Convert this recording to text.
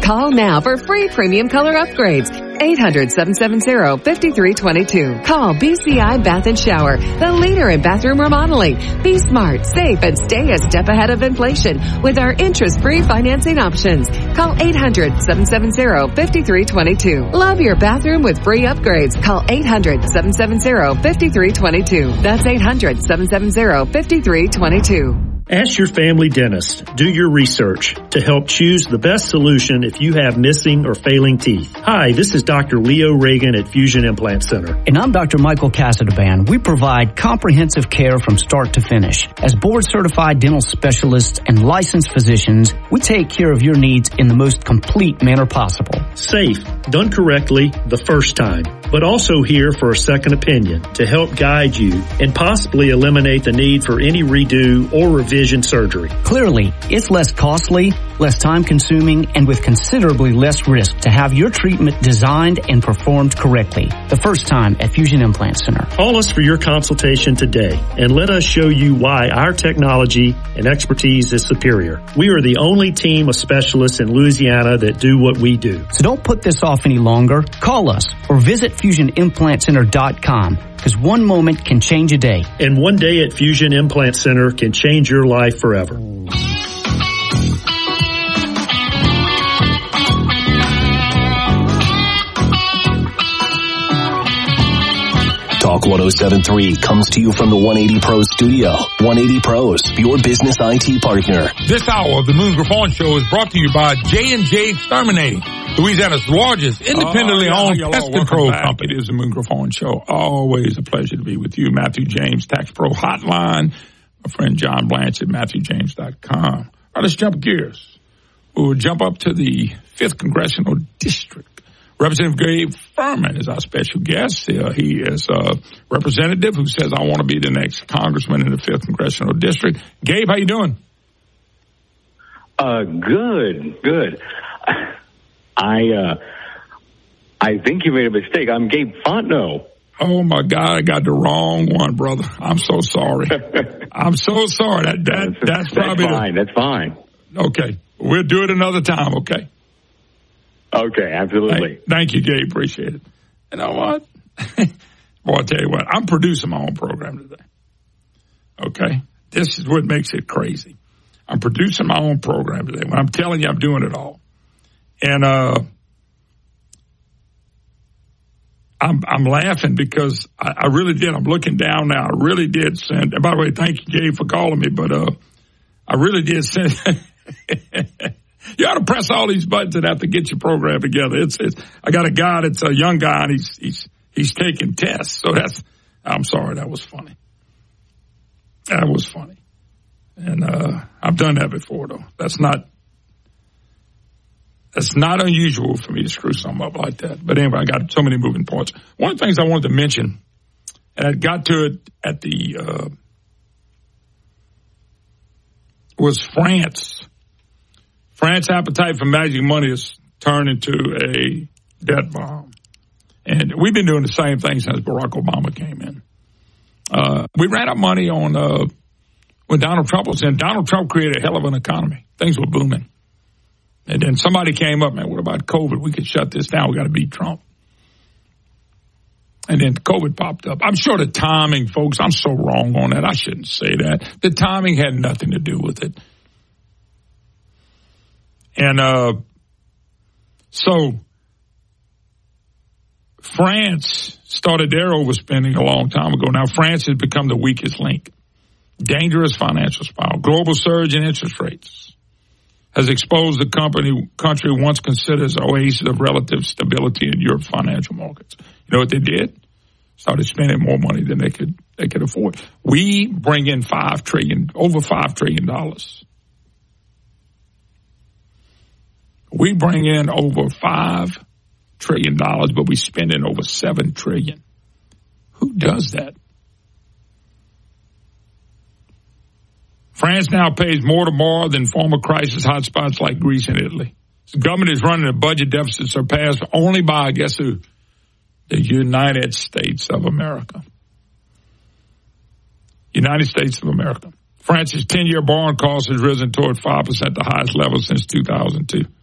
Call now for free premium color upgrades. 800-770-5322. Call BCI Bath and Shower, the leader in bathroom remodeling. Be smart, save, and stay a step ahead of inflation with our interest-free financing options. Call 800-770-5322. Love your bathroom with free upgrades. Call 800-770-5322. That's 800-770-5322. Ask your family dentist. Do your research to help choose the best solution if you have missing or failing teeth. Hi, this is Dr. Leo Reagan at Fusion Implant Center. And I'm Dr. Michael Casadaband. We provide comprehensive care from start to finish. As board-certified dental specialists and licensed physicians, we take care of your needs in the most complete manner possible. Safe, done correctly the first time, but also here for a second opinion to help guide you and possibly eliminate the need for any redo or revision surgery. Clearly, it's less costly, less time-consuming, and with considerably less risk to have your treatment designed and performed correctly. The first time at Fusion Implant Center. Call us for your consultation today and let us show you why our technology and expertise is superior. We are the only team of specialists in Louisiana that do what we do. So don't put this off any longer. Call us or visit FusionImplantCenter.com. Because one moment can change a day. And one day at Fusion Implant Center can change your life forever. Talk 107.3 comes to you from the 180 Pros studio. 180 Pros, your business IT partner. This hour of the Moon Griffon Show is brought to you by J&J Exterminating, Louisiana's largest independently owned pest control company. It is the Moon Griffon Show. Always a pleasure to be with you. Matthew James, Tax Pro Hotline. My friend John Blanch at MatthewJames.com. All right, let's jump gears. We'll jump up to the 5th Congressional District. Representative Gabe Furman is our special guest. He is a representative who says, I want to be the next congressman in the 5th Congressional District. Gabe, how you doing? Good. I think you made a mistake. I'm Gabe Fontenot. Oh, my God, I got the wrong one, brother. I'm so sorry. I'm so sorry. That's probably fine. That's fine. Okay. We'll do it another time, okay? Okay, absolutely. Hey, thank you, Gabe. Appreciate it. You know what? Boy, I'll tell you what. I'm producing my own program today. Okay? This is what makes it crazy. I'm producing my own program today. When I'm telling you I'm doing it all. And I'm laughing because I really did. I'm looking down now. I really did send. And by the way, thank you, Gabe, for calling me. But I really did send. You ought to press all these buttons and have to get your program together. I got a guy that's a young guy and he's taking tests. So I'm sorry, that was funny. That was funny. And I've done that before though. That's not unusual for me to screw something up like that. But anyway, I got so many moving parts. One of the things I wanted to mention, and I got to it at the was France. France's appetite for magic money has turned into a debt bomb. And we've been doing the same thing since Barack Obama came in. We ran out of money on when Donald Trump was in. Donald Trump created a hell of an economy. Things were booming. And then somebody came up, man, what about COVID? We could shut this down. We got to beat Trump. And then COVID popped up. I'm sure the timing, folks, I'm so wrong on that. I shouldn't say that. The timing had nothing to do with it. And so France started their overspending a long time ago. Now France has become the weakest link. Dangerous financial spiral. Global surge in interest rates has exposed the country once considered as an oasis of relative stability in Europe's financial markets. You know what they did? Started spending more money than they could afford. We bring in over $5 trillion. We bring in over $5 trillion, but we spend in over $7 trillion. Who does that? France now pays more tomorrow than former crisis hotspots like Greece and Italy. The government is running a budget deficit surpassed only by, guess who? The United States of America. United States of America. France's 10-year borrowing cost has risen toward 5%, the highest level since 2002.